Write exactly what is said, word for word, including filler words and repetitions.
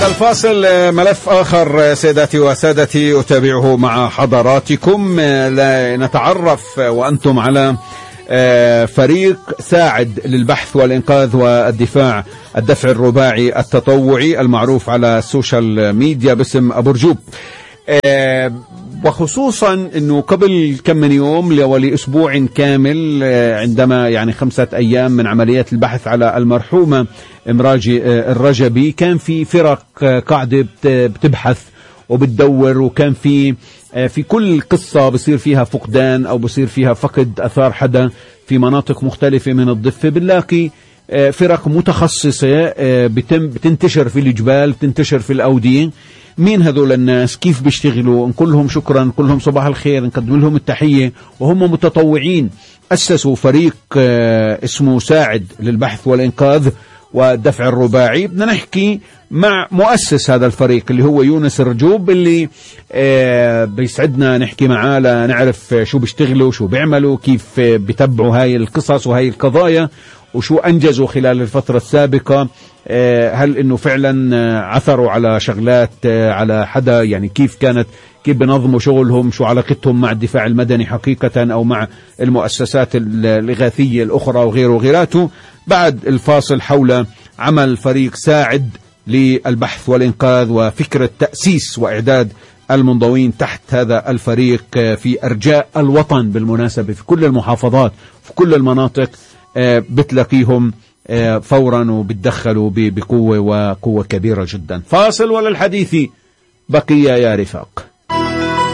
الفاصل ملف آخر سيداتي وسادتي أتابعه مع حضراتكم. نتعرف وأنتم على فريق ساعد للبحث والإنقاذ والدفاع الدفع الرباعي التطوعي المعروف على السوشيال ميديا باسم أبو رجوب، وخصوصا أنه قبل كم من يوم ولأسبوع كامل عندما يعني خمسة أيام من عملية البحث على المرحومة امراجي الرجبي كان في فرق قاعدة بتبحث وبتدور، وكان في في كل قصة بصير فيها فقدان أو بصير فيها فقد أثار حدا في مناطق مختلفة من الضفة، بنلاقي فرق متخصصة بتم بتنتشر في الجبال، بتنتشر في الأودية. مين هذول الناس؟ كيف بيشتغلوا؟ نقول لهم شكرا، نقول لهم صباح الخير، نقدم لهم التحية، وهم متطوعين أسسوا فريق اسمه ساعد للبحث والإنقاذ والدفع الرباعي. بدنا نحكي مع مؤسس هذا الفريق اللي هو يونس الرجوب، اللي آه بيسعدنا نحكي معاه لنعرف شو بيشتغلوا، شو بيعملوا، كيف بيتبعوا هاي القصص وهاي القضايا، وشو أنجزوا خلال الفترة السابقة. آه هل إنه فعلا عثروا على شغلات آه على حدا، يعني كيف كانت كيف بنظموا شغلهم، شو علاقتهم مع الدفاع المدني حقيقة أو مع المؤسسات الإغاثية الأخرى وغيره وغيراته. بعد الفاصل حول عمل فريق ساعد للبحث والإنقاذ وفكرة تأسيس وإعداد المنضوين تحت هذا الفريق في أرجاء الوطن، بالمناسبة في كل المحافظات في كل المناطق بتلاقيهم فورا وبتدخلوا بقوة وقوة كبيرة جدا. فاصل وللحديث بقية يا رفاق.